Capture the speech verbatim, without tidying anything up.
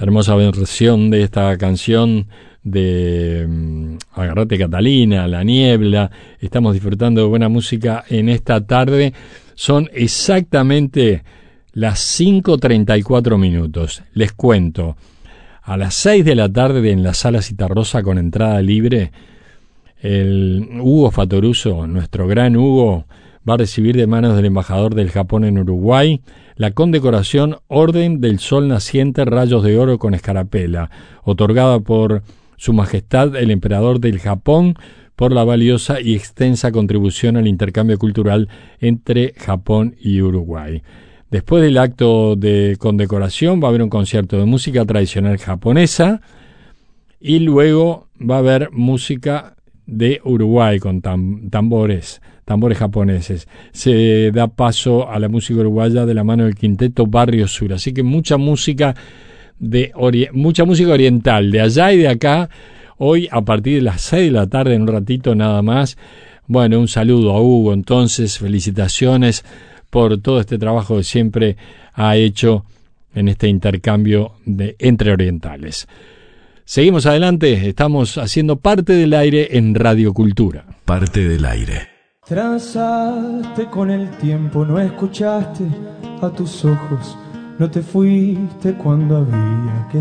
hermosa versión de esta canción de um, Agarrate Catalina, La Niebla. Estamos disfrutando de buena música en esta tarde. Son exactamente las cinco treinta y cuatro minutos. Les cuento, a las seis de la tarde en la Sala Citarrosa con entrada libre, el Hugo Fatoruso, nuestro gran Hugo, va a recibir de manos del embajador del Japón en Uruguay la condecoración Orden del Sol Naciente Rayos de Oro con Escarapela, otorgada por Su Majestad el Emperador del Japón por la valiosa y extensa contribución al intercambio cultural entre Japón y Uruguay. Después del acto de condecoración va a haber un concierto de música tradicional japonesa y luego va a haber música de Uruguay con tam- tambores, tambores japoneses. Se da paso a la música uruguaya de la mano del quinteto Barrio Sur, así que mucha música de ori- mucha música oriental de allá y de acá hoy a partir de las seis de la tarde, en un ratito nada más. Bueno, un saludo a Hugo, entonces, felicitaciones por todo este trabajo que siempre ha hecho en este intercambio de entre orientales. Seguimos adelante, estamos haciendo Parte del Aire en Radio Cultura. Parte del Aire. Transaste con el tiempo, no escuchaste a tus ojos, no te fuiste cuando había que